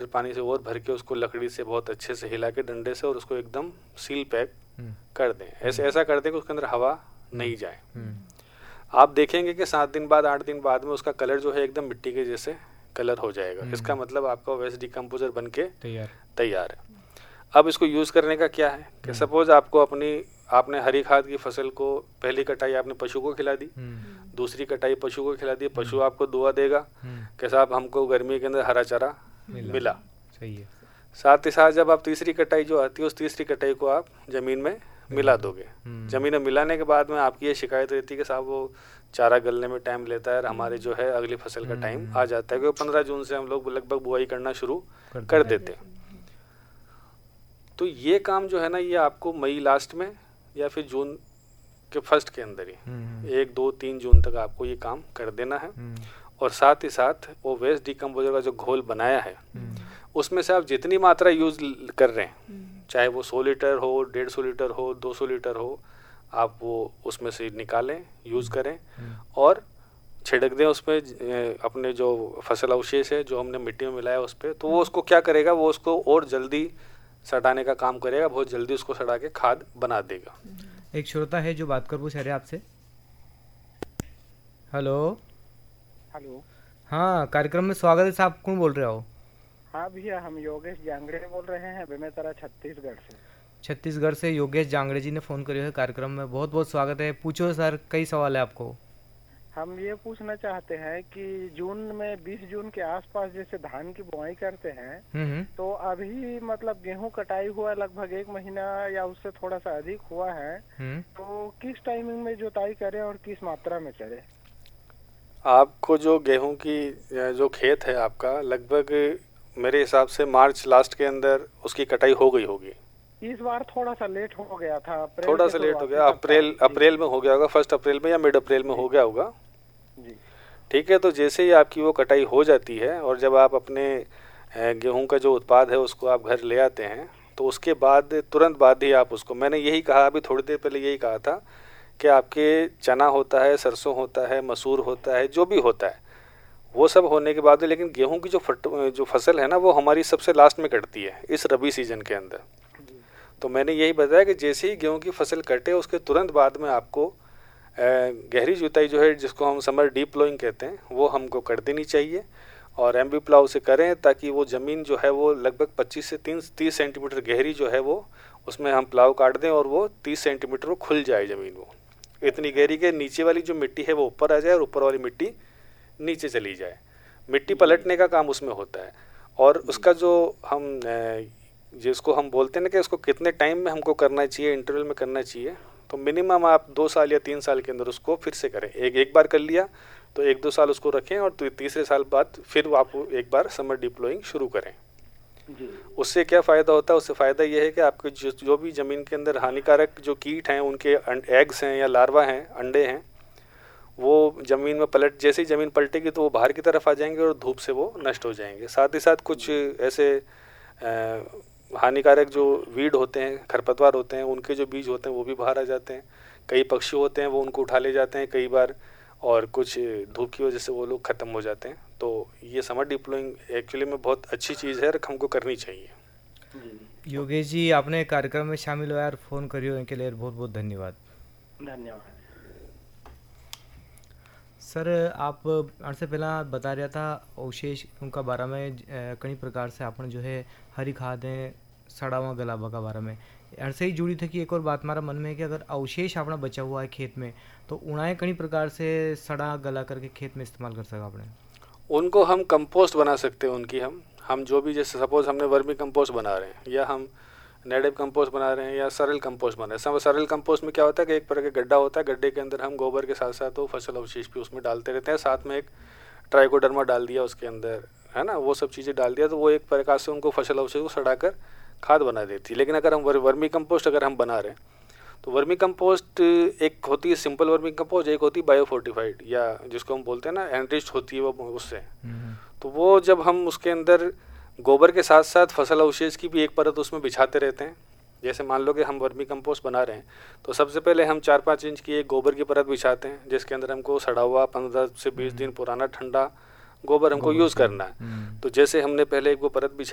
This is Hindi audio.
फिर पानी से और भर के उसको लकड़ी से बहुत अच्छे से हिला के डंडे से और उसको एकदम सील पैक कर दें। ऐसा कर दें कि उसके अंदर हवा नहीं जाए। आप देखेंगे कि 7 दिन बाद 8 दिन बाद में उसका कलर जो है एकदम मिट्टी के जैसे कलर हो जाएगा। इसका मतलब आपका वेस्ट डिकम्पोजर बन के तैयार है। अब इसको यूज़ करने का क्या है कि सपोज आपने हरी खाद की फसल को पहली कटाई आपने पशु को खिला दी, दूसरी कटाई पशु को खिला दी, पशु आपको दुआ देगा कि साहब हमको गर्मी के अंदर हरा चारा मिला। सही है। साथ ही साथ जब आप तीसरी कटाई जो आती है उस तीसरी कटाई को आप ज़मीन में मिला दोगे। ज़मीन में मिलाने के बाद में आपकी ये शिकायत रहती है कि साहब वो चारा गलने में टाइम लेता है और हमारे जो है अगली फसल का टाइम आ जाता है, क्योंकि 15 जून से हम लोग लगभग बुआई करना शुरू कर देते हैं। तो ये काम जो है ना, ये आपको मई लास्ट में या फिर जून के फर्स्ट के अंदर ही 1, 2, 3 जून तक आपको ये काम कर देना है। और साथ ही साथ वो वेस्ट डिकम्पोजर का जो घोल बनाया है उसमें से आप जितनी मात्रा यूज़ कर रहे हैं, चाहे वो 100 लीटर हो, 150 लीटर हो, 200 लीटर हो, आप वो उसमें से निकालें, यूज़ करें और छिड़क दें उस पर अपने जो फसल अवशेष है जो हमने मिट्टी में मिलाया उस पर। तो वो उसको क्या करेगा, वो उसको और जल्दी सड़ाने का काम करेगा, बहुत जल्दी उसको सड़ा के खाद बना देगा। एक श्रोता है जो बात कर पूछ रहे आपसे। हेलो। हाँ, कार्यक्रम में स्वागत है साहब, कौन बोल रहे हो? हाँ भैया, हम योगेश जांगड़े बोल रहे हैं बेमेतरा छत्तीसगढ़ से। छत्तीसगढ़ से योगेश जांगड़े जी ने फ़ोन करियो है कार्यक्रम में, बहुत बहुत स्वागत है। पूछो सर, कई सवाल है आपको। हम ये पूछना चाहते हैं कि जून में 20 जून के आसपास जैसे धान की बुआई करते हैं तो अभी मतलब गेहूं कटाई हुआ लगभग 1 महीना या उससे थोड़ा सा अधिक हुआ है, तो किस टाइमिंग में जुताई करें और किस मात्रा में करें? आपको जो गेहूं की जो खेत है आपका लगभग मेरे हिसाब से मार्च लास्ट के अंदर उसकी कटाई हो गई होगी। इस बार थोड़ा सा लेट हो गया था, थोड़ा सा लेट हो गया, अप्रैल में हो गया होगा, 1 अप्रैल में या मिड अप्रैल में हो गया होगा जी। ठीक है, तो जैसे ही आपकी वो कटाई हो जाती है और जब आप अपने गेहूं का जो उत्पाद है उसको आप घर ले आते हैं तो उसके बाद तुरंत बाद ही आप उसको, मैंने यही कहा अभी थोड़ी देर पहले यही कहा था कि आपके चना होता है, सरसों होता है, मसूर होता है, जो भी होता है वो सब होने के बाद, लेकिन गेहूं की जो फसल है ना वो हमारी सबसे लास्ट में कटती है इस रबी सीजन के अंदर। तो मैंने यही बताया कि जैसे ही गेहूं की फसल कटे उसके तुरंत बाद में आपको गहरी जुताई जो है जिसको हम समर डीप प्लोइंग कहते हैं वो हमको कर देनी चाहिए और एमबी प्लाउ से करें ताकि वो ज़मीन जो है वो लगभग 25 से 30 सेंटीमीटर गहरी जो है वो उसमें हम प्लाव काट दें और वो 30 सेंटीमीटर वो खुल जाए ज़मीन, वो इतनी गहरी के नीचे वाली जो मिट्टी है वो ऊपर आ जाए और ऊपर वाली मिट्टी नीचे चली जाए। मिट्टी पलटने का काम उसमें होता है और उसका जो हम जिसको हम बोलते हैं ना कि उसको कितने टाइम में हमको करना चाहिए, इंटरवल में करना चाहिए, तो मिनिमम आप 2 साल या 3 साल के अंदर उसको फिर से करें। एक बार कर लिया तो 1-2 साल उसको रखें और तीसरे साल बाद फिर आप एक बार समर डिप्लॉइंग शुरू करें जी। उससे क्या फ़ायदा होता है, उससे फ़ायदा ये है कि आपके जो भी ज़मीन के अंदर हानिकारक जो कीट हैं, उनके एग्स हैं या लार्वा हैं, अंडे हैं, वो ज़मीन में जैसे ही ज़मीन पलटेगी तो वो बाहर की तरफ आ जाएंगे और धूप से वो नष्ट हो जाएंगे। साथ ही साथ कुछ ऐसे हानिकारक जो वीड होते हैं, खरपतवार होते हैं, उनके जो बीज होते हैं वो भी बाहर आ जाते हैं। कई पक्षी होते हैं वो उनको उठा ले जाते हैं कई बार, और कुछ धूप की वजह से वो लोग ख़त्म हो जाते हैं। तो ये समर डिप्लॉइंग एक्चुअली में बहुत अच्छी चीज़ है और हमको करनी चाहिए। योगेश जी, आपने कार्यक्रम में शामिल हुआ और फ़ोन करियो इनके लिए बहुत बहुत धन्यवाद। धन्यवाद सर। आप से पहला बता रहा था अवशेष उनका बारे में, कई प्रकार से आपने जो है हरी खादें सड़ा हुआ गलाबा का बारे में ऐसे ही जुड़ी थी कि एक और बात हमारा मन में है कि अगर अवशेष अपना बचा हुआ है खेत में तो उड़ाएँ कई प्रकार से सड़ा गला करके खेत में इस्तेमाल कर सका आपने। उनको हम कंपोस्ट बना सकते हैं उनकी, हम जो भी, जैसे सपोज हमने वर्मी कंपोस्ट बना रहे हैं या हम नेटिव कंपोस्ट बना रहे हैं या सरल कंपोस्ट बना रहे हैं। सरल कंपोस्ट में क्या होता है कि एक तरह का गड्ढा होता है, गड्ढे के अंदर हम गोबर के साथ साथ वो फसल अवशेष भी उसमें डालते रहते हैं, साथ में एक ट्राइकोडर्मा डाल दिया उसके अंदर, है ना, वो सब चीज़ें डाल दिया तो वो एक प्रकार से उनको फसल अवशेष को सड़ाकर खाद बना देती है। लेकिन अगर हम वर्मी कंपोस्ट अगर हम बना रहे हैं तो वर्मी कंपोस्ट एक होती है सिंपल वर्मी कंपोस्ट, एक होती है बायोफोर्टिफाइड या जिसको हम बोलते हैं ना एनरिच्ड होती है वो उससे। तो वो जब हम उसके अंदर गोबर के साथ साथ फसल अवशेष की भी एक परत उसमें बिछाते रहते हैं, जैसे मान लो कि हम वर्मी कंपोस्ट बना रहे हैं तो सबसे पहले हम 4-5 इंच की एक गोबर की परत बिछाते हैं जिसके अंदर हमको सड़ा हुआ 15 से 20 दिन पुराना ठंडा गोबर हमको यूज़ करना है। तो जैसे हमने पहले एक वो परत बिछाई